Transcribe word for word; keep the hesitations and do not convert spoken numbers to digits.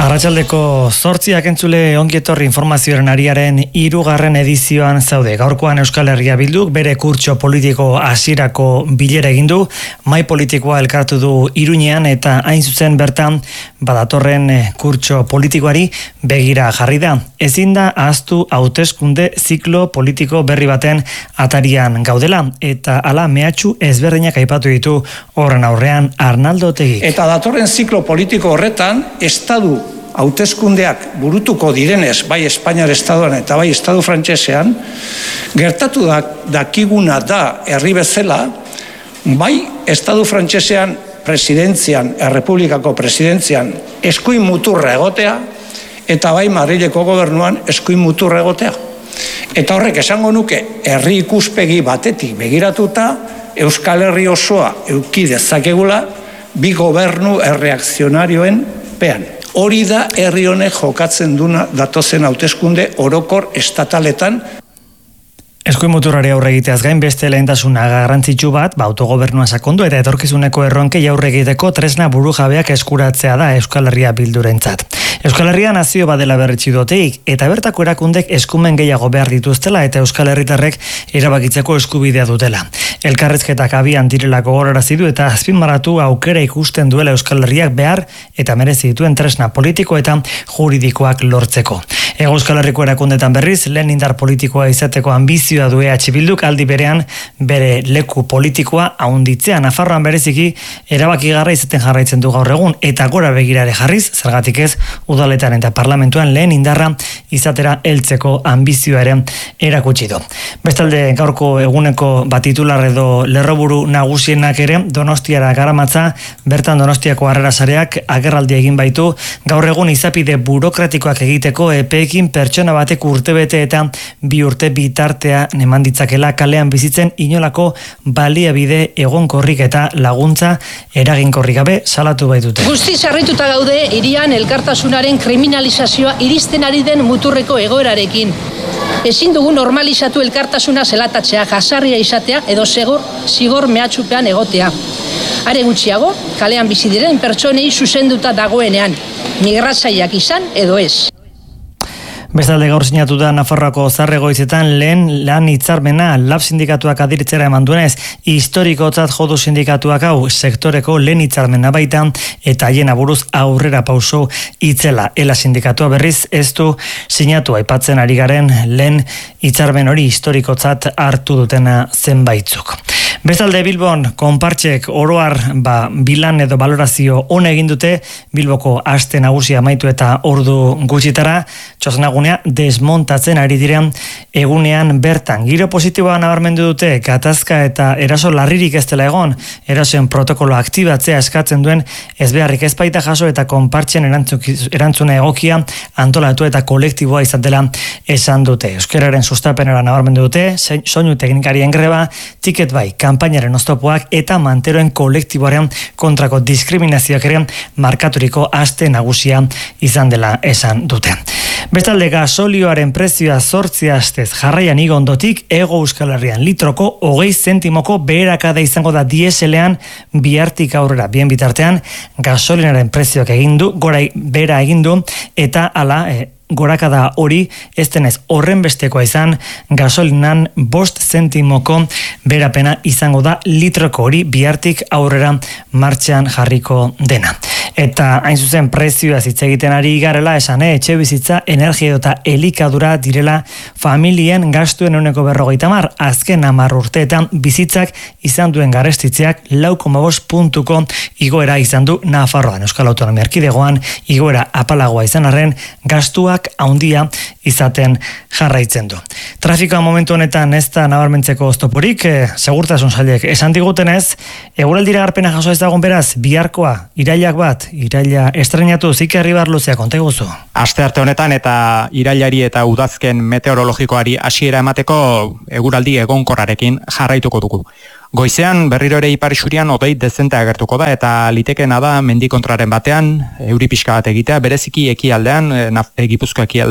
Arratsaldeko zortziak entzule ongietorri informazioaren ariaren hirugarren edizioan zaude. Gaurkoan Euskal Herria Bilduk bere kurtso politiko hasierako bilera egin du, mahai politikoa elkartu du Iruñean eta hain zuzen bertan badatorren kurtso politikoari begira jarri da. Ezin da ahaztu hauteskunde ziklo politiko berri baten atarian gaudela eta hala mehatxu ezberdinak aipatu ditu horren aurrean Arnaldo Otegi. Eta datorren ziklo politiko horretan estadu hauteskundeak burutuko direnez, bai Espainiar Estatuan eta bai Estatu Frantsesean, gertatu da, dakiguna da herri bezala, bai Estatu Frantsesean presidentzian, errepublikako presidentzian eskuin muturra egotea, eta bai Madrileko gobernuan eskuin muturra egotea. Eta horrek esango nuke, herri ikuspegi batetik begiratuta, Euskal Herri osoa eduki dezakegula, bi gobernu erreakzionarioen pean. Hori da herri honek jokatzen duna datozen hauteskunde orokor estataletan. Eskuin muturrari aurre egiteaz gain beste lehentasuna garrantzitsu bat, ba, autogobernua sakondu eta etorkizuneko erronkei aurre egiteko tresna burujabeak eskuratzea da Euskal Herria Bildurentzat. Euskal Herria nazio badela berretsi doteik eta bertako erakundek eskumen gehiago behar dituztela eta Euskal Herritarrek erabakitzeko eskubidea dutela. Elkarrizketak abian direlako gogorarazi du eta azpimarratu aukera ikusten duela Euskal Herriak behar eta merezi dituen tresna politiko eta juridikoak lortzeko. Ego Euskal Herriko erakundetan berriz, lehen indar politikoa izateko ambizioa du E H Bilduk aldi berean bere leku politikoa haunditzea. Nafarroan bereziki erabakigarra izaten jarraitzen du gaur egun eta gora begirare jarriz, zergatik ez udaletan eta parlamentuan lehen indarra izatera heltzeko ambizioa ere erakutsi du. Bestalde gaurko eguneko batitular edo lerroburu nagusienak ere Donostiara garamatza, bertan Donostiako Harrera Sareak agerraldia egin baitu gaur egun izapide burokratikoak egiteko epeekin pertsona batek urtebete eta bi urte bitartea eman ditzakela kalean bizitzen inolako baliabide egonkorrik eta laguntza eraginkorrik gabe salatu baitute. Guztiz harrituta gaude hirian elkartasunaren kriminalizazioa iristen ari den muturreko egoerarekin. Ezin dugu normalizatu elkartasuna zelatatzea, jasarria izatea edo segor, zigor mehatxupean egotea. Are gutxiago, kalean bizi diren pertsonei zuzenduta dagoenean, migratzaileak izan edo ez. Bestalde gaur sinatu da Nafarroako Zarregoitzetan lehen lan hitzarmena lab sindikatuak adiritzera eman duenez, historikotzat jodu sindikatuak hau sektoreko lehen hitzarmena baita eta haien aburuz aurrera pauso itzela. Ela sindikatua berriz ez du sinatu aipatzen ari garen lehen hitzarmen hori historikotzat hartu dutena zenbaitzuk. Bestalde Bilbon konpartsek oroar ba, bilan edo balorazio on egin dute Bilboko aste nagusia amaitu eta ordu gutxitara txosnagunea desmontatzen ari diren egunean bertan. Giro positiboa nabarmendu dute gatazka eta eraso larririk ez dela egon, erasoen protokolo aktibatzea eskatzen duen ezbeharrik ez baita jaso eta konpartsen erantzune egokia antolatu eta kolektiboa izan dela esan dute. Euskararen sustapenera nabarmendu dute, soinu teknikarien greba, tiket bai, kanpainaren oztopoak eta manteroen kolektiboaren kontrako diskriminazioak ere markaturiko aste nagusia izan dela esan dute. Bestalde gasolioaren prezioa zortzi astez jarraian igo ondotik Hego Euskal Herrian litroko hogei zentimoko beherakada izango da dieselean bihartik aurrera. Bien bitartean gasolinaren prezioak egin du, gora bera egin du eta hala e, gorakada hori ez denez horren bestekoa izan gasolinan bost zentimoko berapena izango da litroko hori bihartik aurrera martxan jarriko dena. Eta hain zuzen prezioa hitz egiten ari garela esan, eh, etxe bizitza, energia eta elikadura direla familien gastuen ehuneko berrogeita hamar, azken hamar urteetan bizitzak izan duen garestitzeak lau koma bost puntuko igoera izan du Nafarroan. Euskal Autonomia Erkidegoan igoera apalagoa izan arren gastuak handia izaten jarraitzen du. Trafikoa momentu honetan ez da nabarmentzeko oztoporik, eh, segurtasun sailek esan digutenez, eguraldira garpena jaso ez dagoen beraz, biharkoa, irailak bat, iraila estrenatu zikerri barluzea konteguzu. Aste arte honetan eta irailari eta udazken meteorologikoari hasiera emateko eguraldi egonkorrarekin jarraituko dugu. Goizean berriro ere ipar isurian hodei dezente agertuko da eta litekeena da mendi kontraren batean euri pixka bat egitea, bereziki ekialdean, Gipuzkoa